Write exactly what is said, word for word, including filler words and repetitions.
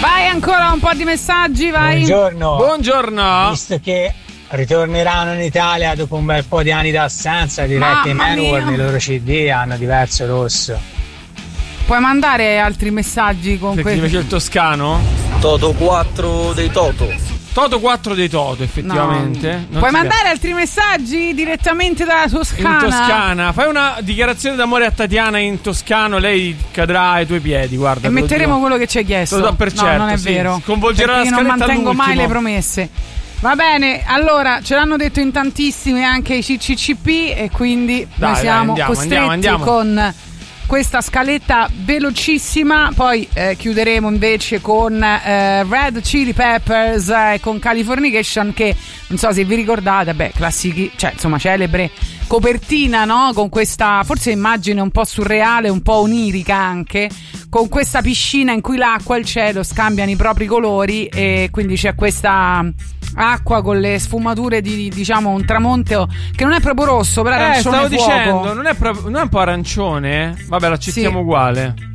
Vai ancora un po' di messaggi, vai. Buongiorno. Buongiorno. Visto che ritorneranno in Italia dopo un bel po' di anni d'assenza, direi che i Manowar nei loro C D hanno diverso rosso. Puoi mandare altri messaggi con questo? Invece il toscano? Toto quattro dei Toto. Toto quattro dei Toto, effettivamente. No. Puoi mandare piace. altri messaggi direttamente dalla Toscana? In Toscana. Fai una dichiarazione d'amore a Tatiana in toscano, lei cadrà ai tuoi piedi, guarda. E metteremo quello che ci hai chiesto. Lo do per certo, no, non è sì. vero. Sconvolgerà perché la io non mantengo all'ultimo. mai le promesse. Va bene, allora ce l'hanno detto in tantissimi anche i C C C P e quindi dai, noi siamo dai, andiamo, costretti andiamo, andiamo. con questa scaletta velocissima, poi eh, chiuderemo invece con eh, Red Chili Peppers e eh, con Californication, che non so se vi ricordate, beh, classici, cioè insomma celebre copertina, no? Con questa forse immagine un po' surreale, un po' onirica anche, con questa piscina in cui l'acqua e il cielo scambiano i propri colori e quindi c'è questa acqua con le sfumature di, diciamo, un tramonto che non è proprio rosso, però eh, arancione stavo fuoco. dicendo, non è, proprio, non è un po' arancione? Vabbè, l'accettiamo sì. uguale.